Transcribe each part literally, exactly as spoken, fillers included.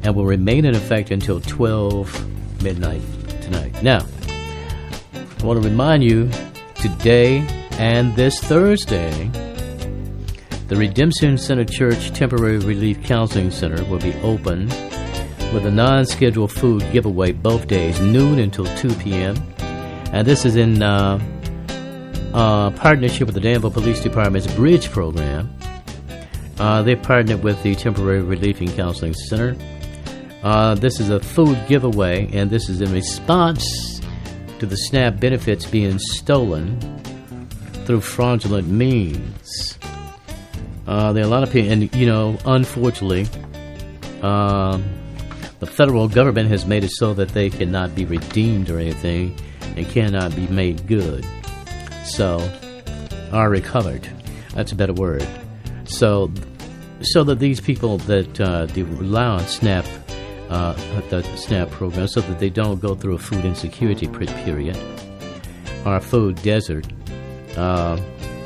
and will remain in effect until twelve midnight tonight. Now, I want to remind you, today and this Thursday, the Redemption Center Church Temporary Relief Counseling Center will be open with a non-scheduled food giveaway both days, noon until two p.m. And this is in uh, uh, partnership with the Danville Police Department's Bridge Program. Uh, they partnered with the Temporary Relief and Counseling Center. Uh, this is a food giveaway, and this is in response to the SNAP benefits being stolen through fraudulent means. Uh, there are a lot of people, and you know, unfortunately, um, the federal government has made it so that they cannot be redeemed or anything and cannot be made good. So, are recovered. That's a better word. So, so that these people that uh, rely on SNAP, uh, the SNAP program, so that they don't go through a food insecurity period or a food desert. Uh,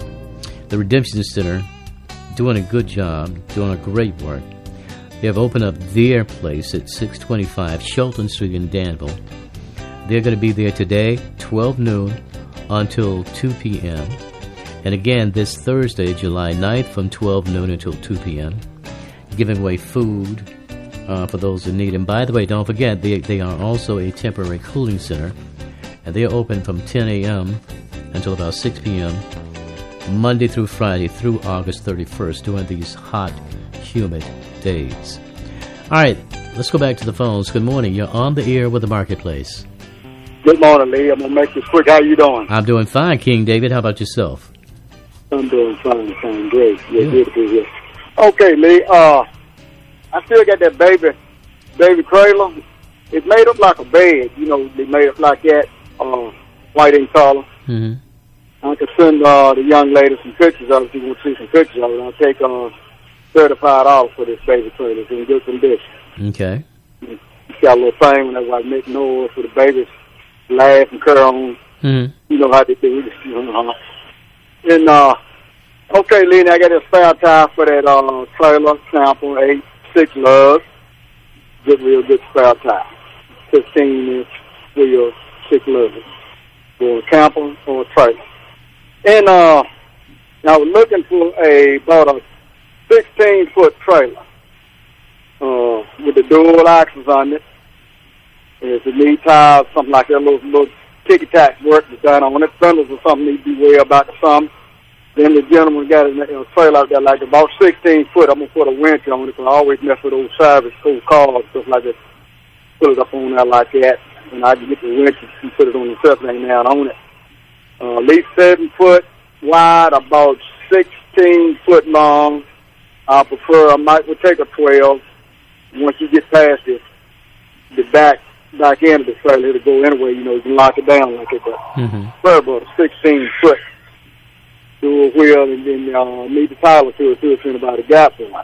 the Redemption Center doing a good job, doing a great work. They have opened up their place at six twenty-five Shelton Street in Danville. They're going to be there today, twelve noon until two p.m. And again, this Thursday, July ninth, from twelve noon until two p.m., giving away food uh, for those in need. And by the way, don't forget, they, they are also a temporary cooling center, and they are open from ten a.m. until about six p.m., Monday through Friday through August thirty-first, during these hot, humid days. All right, let's go back to the phones. Good morning. You're on the air with the Marketplace. Good morning, Lee. I'm going to make this quick. How you doing? I'm doing fine, King David. How about yourself? I'm doing fine, fine. Great. Yeah, yeah. Good to be here. Okay, Lee. Uh, I still got that baby, baby cradle. It's made up like a bed. You know, they made up like that, uh, white and color. Mm-hmm. I can send uh, the young lady some pictures of it. If you want to see some pictures of it, I'll take uh, thirty-five dollars for this baby cradle. It's in good condition. Okay. It's got a little thing whenever I make noise for the babies laugh and curl on. Mm-hmm. You know how they do it. Uh-huh. And, uh, okay, Lenny, I got a spare tire for that uh, trailer sample, eight, six lugs. Good, real good spare tire. fifteen inch wheel, six lugs. For a camper or a trailer. And uh, I was looking for a, about a sixteen foot trailer uh, with the dual axles on it. If it needs tires, something like that, little, little ticky-tack work is done on it. Fenders or something need to be way about the some. Then the gentleman got a, a trailer out there like about sixteen foot. I'm going to put a winch on it because I always mess with those service, those cars, stuff like that. Put it up on there like that. And I can get the winch and put it on the surface and down on it. Uh, at least seven foot wide, about sixteen foot long. I prefer, I might would take a twelve. Once you get past it, the back, back end of the trailer, it'll go anyway, you know, you can lock it down like it does. Mm-hmm. Prefer about a sixteen foot dual wheel, and then uh, need the tire to it too if anybody got one.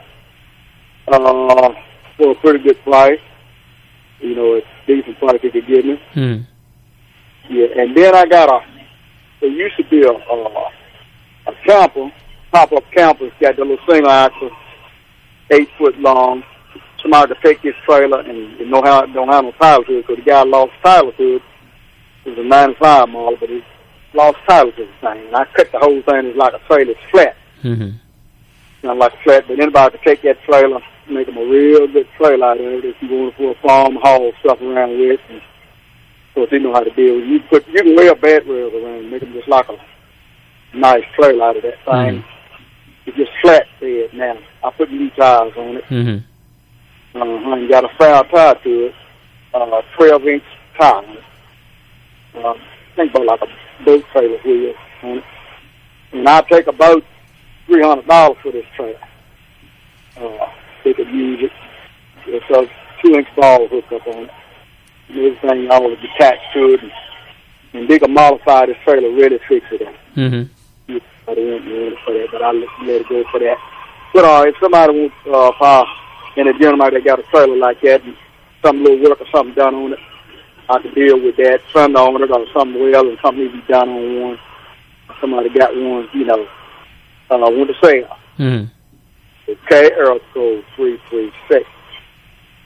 Uh, for a pretty good price. You know, it's a decent price they could give me. Mm. Yeah, and then I got a, there used to be a, a, a camper, pop-up camper. It's got the little single axle, eight foot long. Somebody to take this trailer and, and know how, don't have no title to it because the guy lost title to it. It was a ninety-five model, but he lost title to the thing. And I cut the whole thing. It's like a trailer. It's flat. Mm-hmm. Not like a flat, but anybody to take that trailer, make them a real good trailer out of it if you want for a farm, haul stuff around with. And of course, they know how to deal with it. You can, put, you can wear bed rails around, make them just like a nice trailer out of that thing. Mm-hmm. It's just flat bed now. I put new tires on it. Mm-hmm. Uh-huh, and got a foul tire to it, uh, twelve inch tire on it. Uh, I think about like a boat trailer wheel on it. And I take about three hundred dollars for this trailer. Uh, they could use it. It's a two inch ball hook up on it. And everything all is attached to it. And, and they can modify this trailer, really fix it up. Mm-hmm. I didn't want it for that, but I let, let it go for that. But uh, if somebody wants, uh, if I, and a gentleman that got a trailer like that, and some little work or something done on it, I could deal with that. Something on it or something well, and something needs to be done on one. Somebody got one, you know, uh, want to sell. Mm-hmm. It's K Earl Code three three six.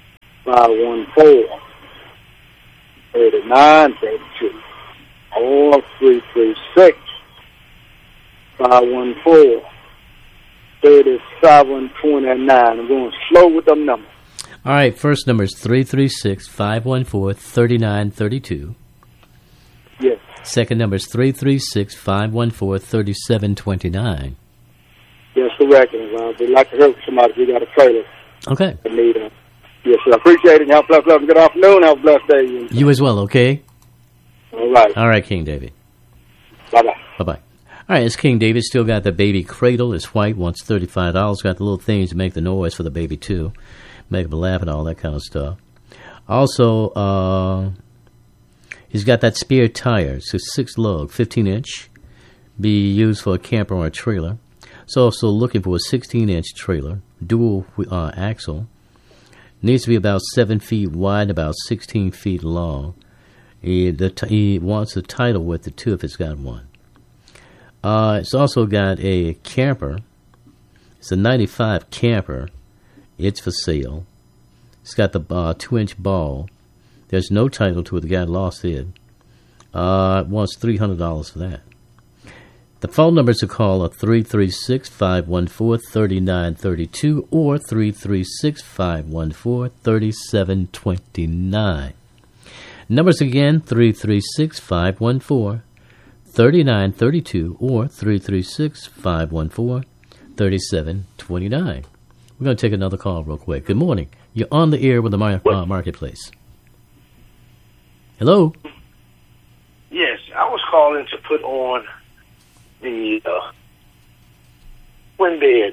five one four, three nine three two, or three three six, five one four, three seven two nine. I'm going slow with them numbers. All right, first number is three three six, five one four, three nine three two. Yes. Second number is three three six, five one four, three seven two nine. Yes, correct. Uh, we'd like to hear from somebody if you got a trailer. Okay. Need, uh, yes, sir. I appreciate it. Have a blessed, blessed, good afternoon. Have a blessed day. You as well, okay? All right. All right, King David. Bye-bye. Bye-bye. All right, it's King David. Still got the baby cradle. It's white. Wants thirty-five dollars. Got the little things to make the noise for the baby, too. Make them laugh and all that kind of stuff. Also, uh, he's got that spare tire. It's a six-lug, fifteen inch. Be used for a camper or a trailer. So also looking for a sixteen inch trailer, dual uh, axle. Needs to be about seven feet wide, about sixteen feet long. He, the t- he wants a title with it, too, if it's got one. Uh, it's also got a camper. It's a ninety-five camper. It's for sale. It's got the uh, two inch ball. There's no title to it. The guy lost it. Uh, it wants three hundred dollars for that. The phone numbers to call are three three six, five one four, three nine three two or three three six, five one four, three seven two nine. Numbers again, three three six, five one four, three nine three two or three three six, five one four, three seven two nine. We're going to take another call real quick. Good morning. You're on the air with the mar- uh, Marketplace. Hello? Yes, I was calling to put on the uh, twin bed.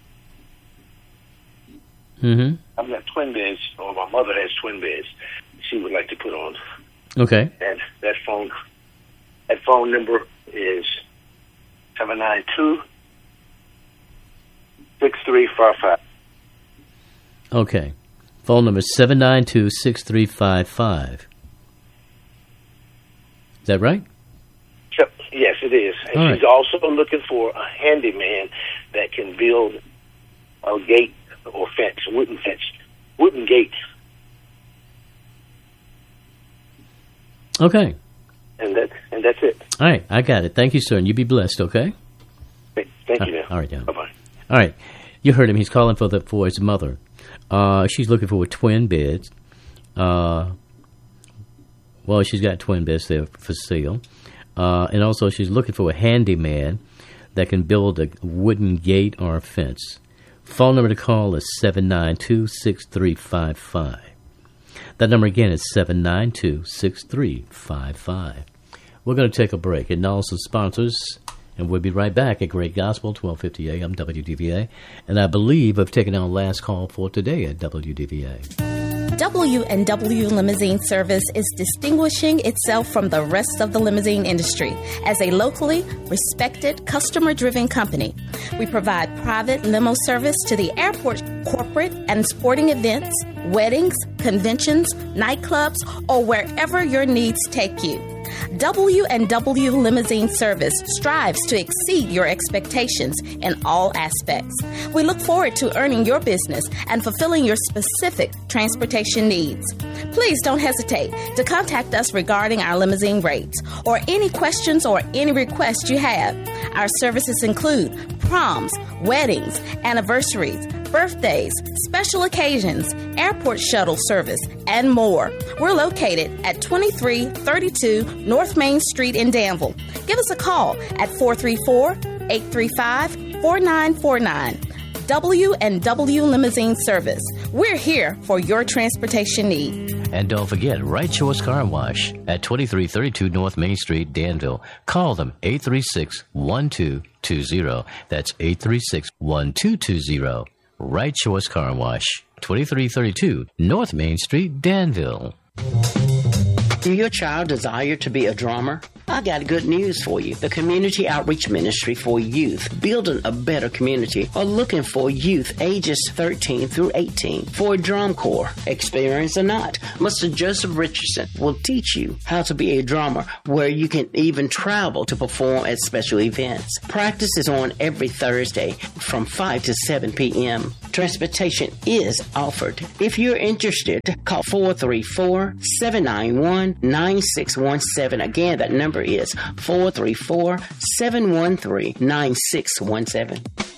Mm-hmm. I've got twin beds, or my mother has twin beds. She would like to put on. Okay. And that phone, that phone number is seven nine two, six three five five. Okay. Phone number seven nine two, six three five five. Is that right? Yes, it is. And All she's right. also looking for a handyman that can build a gate or fence, wooden fence, wooden gate. Okay. And that and that's it. All right. I got it. Thank you, sir. And you be blessed, okay? Thank, thank you. Now. All right, now. Bye bye. All right. You heard him. He's calling for the for his mother. Uh, she's looking for twin beds. Uh, well, she's got twin beds there for sale. Uh, and also she's looking for a handyman that can build a wooden gate or a fence. Phone number to call is seven nine two, six three five five. That number again is seven nine two, six three five five. We're going to take a break and also sponsors, and we'll be right back at Great Gospel, twelve fifty A M W D V A. And I believe I've taken our last call for today at W D V A. W and W Limousine Service is distinguishing itself from the rest of the limousine industry as a locally respected, customer-driven company. We provide private limo service to the airport, corporate and sporting events, weddings, conventions, nightclubs, or wherever your needs take you. W and W Limousine Service strives to exceed your expectations in all aspects. We look forward to earning your business and fulfilling your specific transportation needs. Please don't hesitate to contact us regarding our limousine rates or any questions or any requests you have. Our services include proms, weddings, anniversaries, birthdays, special occasions, airport shuttle service, and more. We're located at twenty-three thirty-two North Main Street in Danville. Give us a call at four three four, eight three five, four nine four nine. W and W Limousine Service. We're here for your transportation need. And don't forget, Right Choice Car Wash at twenty-three thirty-two North Main Street, Danville. Call them eight three six, one two two zero. That's eight three six, one two two zero. Right Choice Car Wash, twenty-three thirty-two North Main Street, Danville. Do your child desire to be a drummer? I got good news for you. The Community Outreach Ministry for Youth, Building a Better Community, are looking for youth ages thirteen through eighteen for a drum corps. Experienced or not, Mister Joseph Richardson will teach you how to be a drummer where you can even travel to perform at special events. Practice is on every Thursday from five to seven p.m. Transportation is offered. If you're interested, call four three four, seven nine one, nine six one seven. Again, that number is four three four, seven one three, nine six one seven.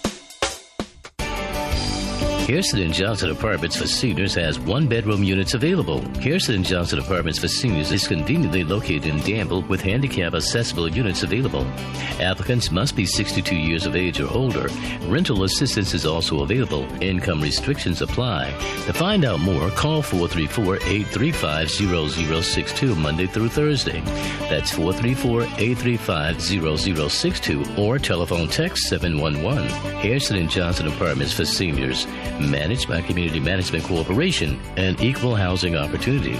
Kirsten and Johnson Apartments for Seniors has one-bedroom units available. Kirsten and Johnson Apartments for Seniors is conveniently located in Danville with handicap-accessible units available. Applicants must be sixty-two years of age or older. Rental assistance is also available. Income restrictions apply. To find out more, call four three four, eight three five, zero zero six two Monday through Thursday. That's four three four, eight three five, zero zero six two or telephone text seven one one. Kirsten and Johnson Apartments for Seniors. Managed by Community Management Corporation and Equal Housing Opportunity.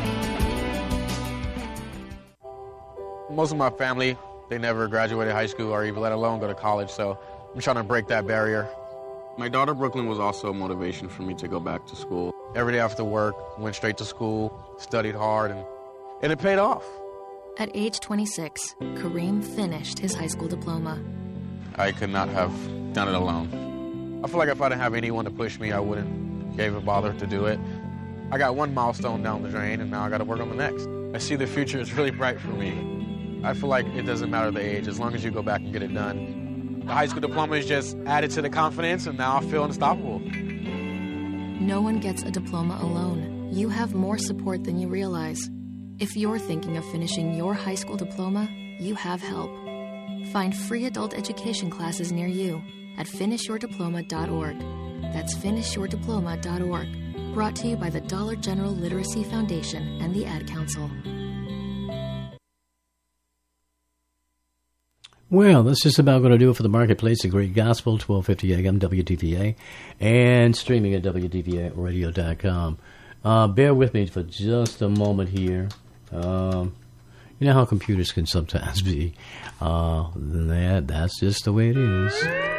Most of my family, they never graduated high school or even let alone go to college, so I'm trying to break that barrier. My daughter Brooklyn was also a motivation for me to go back to school. Every day after work, went straight to school, studied hard, and, and it paid off. At age twenty-six, Kareem finished his high school diploma. I could not have done it alone. I feel like if I didn't have anyone to push me, I wouldn't give a bother to do it. I got one milestone down the drain, and now I got to work on the next. I see the future is really bright for me. I feel like it doesn't matter the age, as long as you go back and get it done. The high school diploma is just added to the confidence, and now I feel unstoppable. No one gets a diploma alone. You have more support than you realize. If you're thinking of finishing your high school diploma, you have help. Find free adult education classes near you at finish your diploma dot org. That's finish your diploma dot org. Brought to you by the Dollar General Literacy Foundation and the Ad Council. Well, that's just about going to do it for the Marketplace. The Great Gospel, twelve fifty A M W D V A, and streaming at W D V A radio dot com. Uh, bear with me for just a moment here. Um, you know how computers can sometimes be. Uh, that, that's just the way it is.